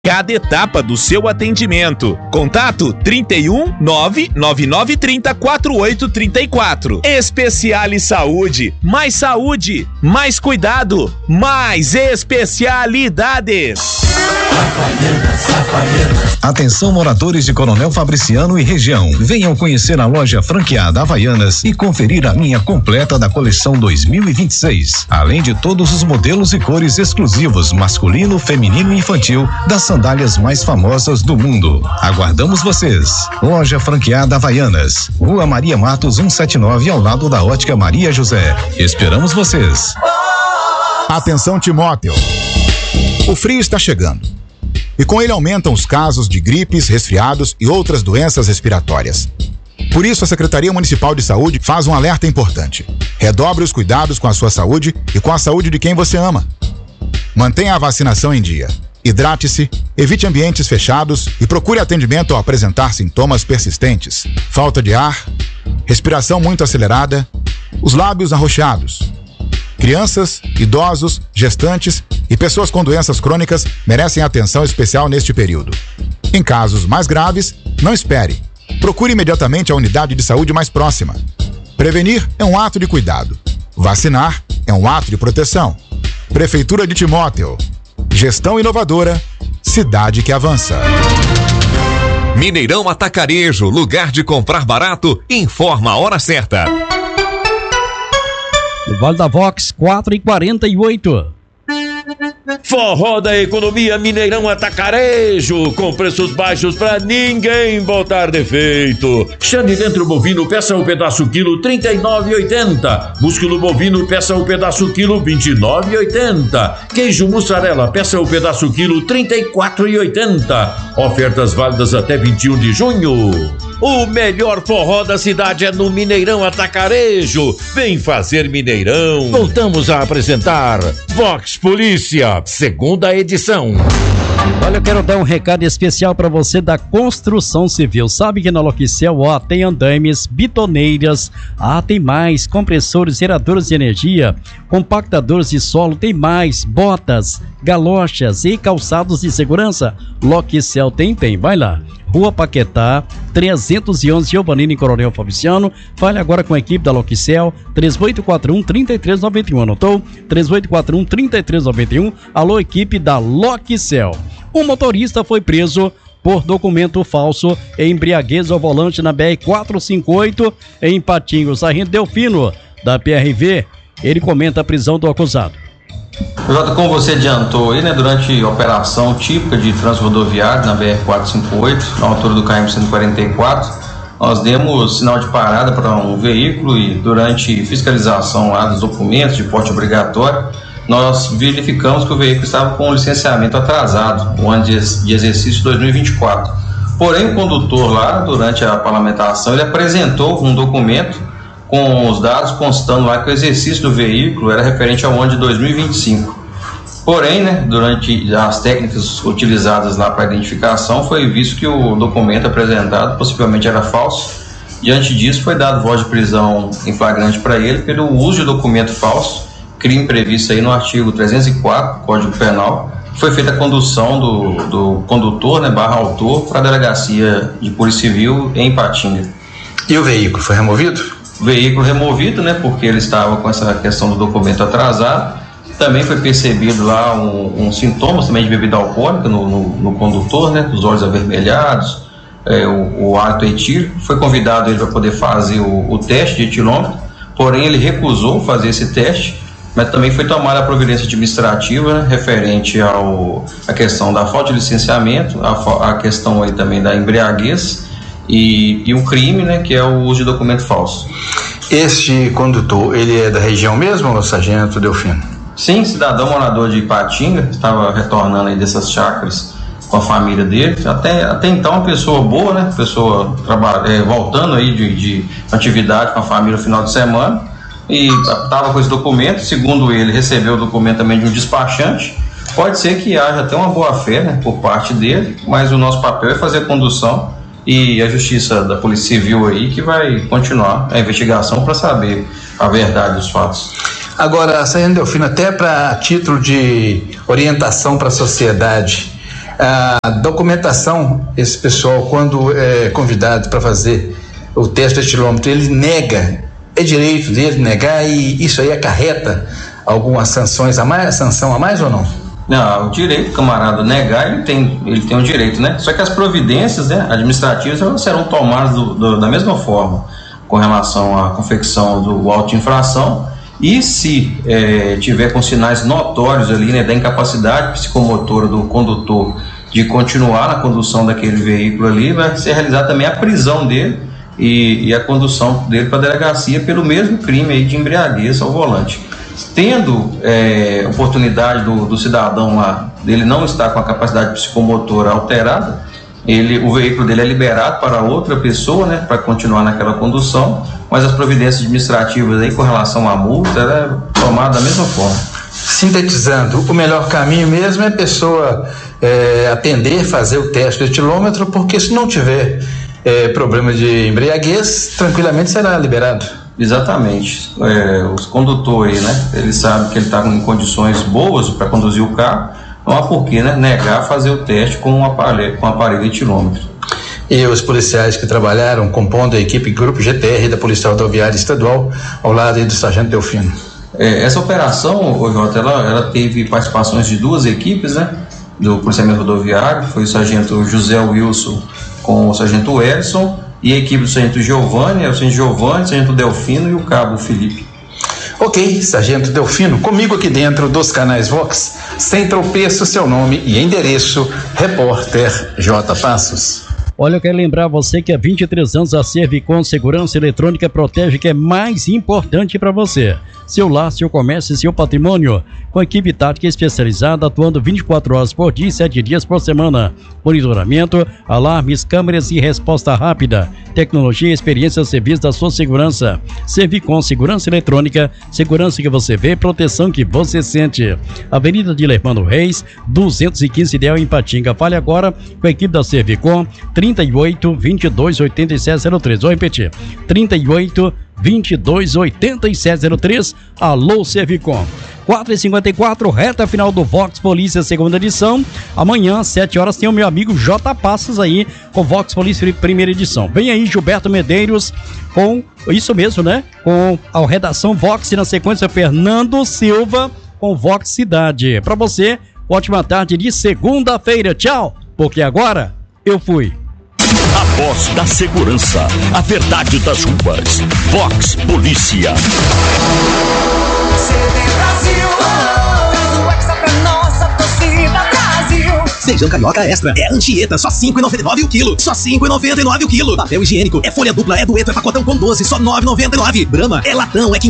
cada etapa do seu atendimento. Contato 31 99930 4834. Especiale Saúde, mais cuidado, mais especialidades. Atenção, moradores de Coronel Fabriciano e região. Venham conhecer a loja franqueada Havaianas e conferir a linha completa da coleção 2026. Além de todos os modelos e cores exclusivos, masculino, feminino e infantil, das sandálias mais famosas do mundo. Aguardamos vocês. Loja franqueada Havaianas, Rua Maria Matos 179, ao lado da Ótica Maria José. Esperamos vocês. Atenção, Timóteo. O frio está chegando. E com ele aumentam os casos de gripes, resfriados e outras doenças respiratórias. Por isso, a Secretaria Municipal de Saúde faz um alerta importante. Redobre os cuidados com a sua saúde e com a saúde de quem você ama. Mantenha a vacinação em dia. Hidrate-se, evite ambientes fechados e procure atendimento ao apresentar sintomas persistentes. Falta de ar, respiração muito acelerada, os lábios arroxeados. Crianças, idosos, gestantes e pessoas com doenças crônicas merecem atenção especial neste período. Em casos mais graves, não espere. Procure imediatamente a unidade de saúde mais próxima. Prevenir é um ato de cuidado. Vacinar é um ato de proteção. Prefeitura de Timóteo. Gestão inovadora, cidade que avança. Mineirão Atacarejo, lugar de comprar barato, informa a hora certa. No Vale da Vox, 4h48. Forró da Economia Mineirão Atacarejo, com preços baixos pra ninguém botar defeito. Xande dentro bovino, peça o pedaço quilo, R$39,80. Músculo bovino, peça o pedaço quilo, R$29,80. Queijo mussarela, peça o pedaço quilo, R$34,80. Ofertas válidas até 21 de junho. O melhor forró da cidade é no Mineirão Atacarejo. Vem fazer Mineirão. Voltamos a apresentar Vox Polícia, segunda edição. Olha, eu quero dar um recado especial para você da construção civil. Sabe que na Loquicel, tem andames, bitoneiras, tem mais, compressores, geradores de energia, compactadores de solo, tem mais, botas, galochas e calçados de segurança. Loquicel tem, vai lá. Rua Paquetá, 311, Giovanini, Coronel Fabriciano. Fale agora com a equipe da Loquicel, 3841-3391. Anotou? 3841-3391. Alô, equipe da Loquicel. O motorista foi preso por documento falso e embriaguez ao volante na BR-458 em Patinhos. Sargento Delfino, da PRV, ele comenta a prisão do acusado. Jota, como você adiantou aí, durante a operação típica de trânsito rodoviário na BR-458, na altura do KM 144, nós demos sinal de parada para um veículo e durante fiscalização lá dos documentos de porte obrigatório, nós verificamos que o veículo estava com licenciamento atrasado, o ano de exercício 2024. Porém, o condutor lá, durante a parlamentação, ele apresentou um documento com os dados constando lá que o exercício do veículo era referente ao ano de 2025. Porém, durante as técnicas utilizadas lá para identificação, foi visto que o documento apresentado possivelmente era falso. Diante disso, foi dado voz de prisão em flagrante para ele pelo uso de documento falso, crime previsto aí no artigo 304 do Código Penal. Foi feita a condução do condutor, barra autor, para a delegacia de Polícia Civil em Ipatinga. E o veículo foi removido? Veículo removido, porque ele estava com essa questão do documento atrasado. Também foi percebido lá um sintomas também de bebida alcoólica no condutor, os olhos avermelhados, o hálito etílico. Foi convidado ele para poder fazer o teste de etilômetro, porém ele recusou fazer esse teste, mas também foi tomada a providência administrativa referente à questão da falta de licenciamento, a questão aí também da embriaguez, e um crime, que é o uso de documento falso. Este condutor, ele é da região mesmo, Sargento Delfino? Sim, cidadão morador de Ipatinga, estava retornando aí dessas chácaras com a família dele. Até então, uma pessoa boa, pessoa voltando aí de atividade com a família no final de semana, e estava com esse documento. Segundo ele, recebeu o documento também de um despachante. Pode ser que haja até uma boa fé, por parte dele, mas o nosso papel é fazer a condução, e a Justiça da Polícia Civil aí que vai continuar a investigação para saber a verdade dos fatos. Agora, Sargento Delfino, até para título de orientação para a sociedade, A documentação, esse pessoal, quando é convidado para fazer o teste de etilômetro, ele nega, é direito dele negar, e isso aí acarreta algumas sanções a mais, sanção a mais ou não? Não, o direito do camarada negar, ele tem um direito, né? Só que as providências, né, administrativas, elas serão tomadas da mesma forma com relação à confecção do auto de infração, e se tiver com sinais notórios ali, né, da incapacidade psicomotora do condutor de continuar na condução daquele veículo ali, vai ser realizada também a prisão dele e a condução dele para a delegacia pelo mesmo crime aí de embriaguez ao volante. Tendo oportunidade do cidadão lá, dele não estar com a capacidade psicomotora alterada, o veículo dele é liberado para outra pessoa, né, para continuar naquela condução, mas as providências administrativas aí com relação à multa é tomada da mesma forma. Sintetizando, o melhor caminho mesmo é a pessoa atender, fazer o teste de etilômetro, porque se não tiver problema de embriaguez, tranquilamente será liberado. Exatamente. Os condutores, né, ele sabe que ele está em condições boas para conduzir o carro, não há porquê, né, negar fazer o teste com um aparelho etilômetro. E os policiais que trabalharam compondo a equipe Grupo GTR da Polícia Rodoviária Estadual, ao lado aí do Sargento Delfino. Essa operação, Jota, ela teve participações de duas equipes, né, do policiamento rodoviário, foi o Sargento José Wilson com o Sargento Edson, e a equipe do Sargento Giovanni, o Sargento Delfino e o Cabo Felipe. Ok, Sargento Delfino, comigo aqui dentro dos canais Vox, sem tropeço, seu nome e endereço, repórter J. Passos. Olha, eu quero lembrar você que há 23 anos a Servicom Segurança Eletrônica protege o que é mais importante para você. Seu lar, seu comércio e seu patrimônio. Com equipe tática especializada atuando 24 horas por dia e 7 dias por semana. Monitoramento, alarmes, câmeras e resposta rápida. Tecnologia e experiência ao serviço da sua segurança. Servicom Segurança Eletrônica, segurança que você vê, proteção que você sente. Avenida de Lermando Reis, 215 Ideal em Patinga. Fale agora com a equipe da Servicom, 38 22 8703. Vou repetir, 38 22 8703. Alô, Servicom. 4h54, reta final do Vox Polícia, segunda edição. Amanhã, às 7 horas, tem o meu amigo J. Passos aí, com Vox Polícia, primeira edição. Vem aí Gilberto Medeiros, com isso mesmo, né? Com a redação Vox, e na sequência, Fernando Silva, com Vox Cidade. Pra você, ótima tarde de segunda-feira. Tchau, porque agora eu fui. A voz da segurança, a verdade das ruas. Vox Polícia. Feijão carioca extra é Anchieta, só R$5,99 o quilo. Só R$5,99 o quilo. Papel higiênico é folha dupla, é dueto, é pacotão com 12, só R$9,99. Brahma é latão, é 500